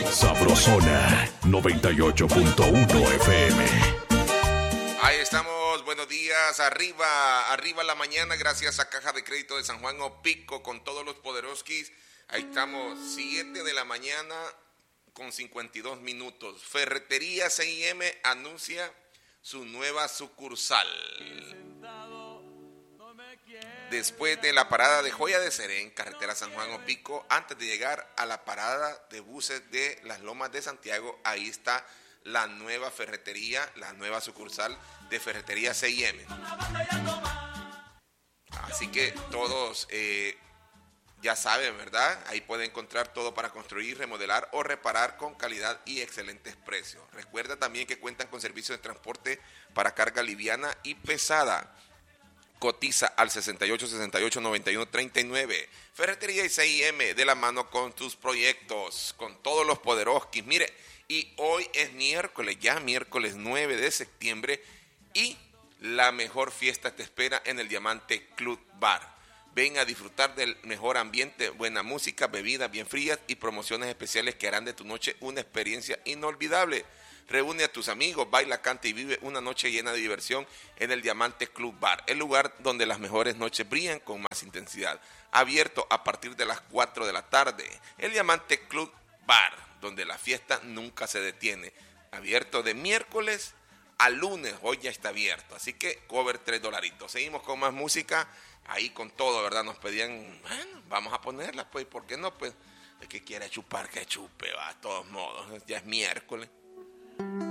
Sabrosona 98.1 FM. Ahí estamos, buenos días, arriba la mañana, gracias a Caja de Crédito de San Juan Opico con todos los poderoskis. Ahí estamos, 7 de la mañana con 52 minutos. Ferretería C&M anuncia su nueva sucursal. Después de la parada de Joya de Serén, carretera San Juan Opico, antes de llegar a la parada de buses de las Lomas de Santiago, ahí está la nueva ferretería, la nueva sucursal de Ferretería C&M. Así que todos ya saben, ¿verdad? Ahí pueden encontrar todo para construir, remodelar o reparar con calidad y excelentes precios. Recuerda también que cuentan con servicios de transporte para carga liviana y pesada. Cotiza al 68 68 91 39. Ferretería y C&M, de la mano con tus proyectos, con todos los poderoskis. Mire, y hoy es miércoles, ya miércoles 9 de septiembre, y la mejor fiesta te espera en el Diamante Club Bar. Ven a disfrutar del mejor ambiente, buena música, bebidas bien frías y promociones especiales que harán de tu noche una experiencia inolvidable. Reúne a tus amigos, baila, canta y vive una noche llena de diversión en el Diamante Club Bar, el lugar donde las mejores noches brillan con más intensidad. Abierto a partir de las 4 de la tarde. El Diamante Club Bar, donde la fiesta nunca se detiene. Abierto de miércoles a lunes, hoy ya está abierto. Así que cover $3. Seguimos con más música, ahí con todo, ¿verdad? Nos pedían, bueno, vamos a ponerla, pues, ¿por qué no? Pues, el que quiera chupar, que chupe, va, de todos modos, ya es miércoles.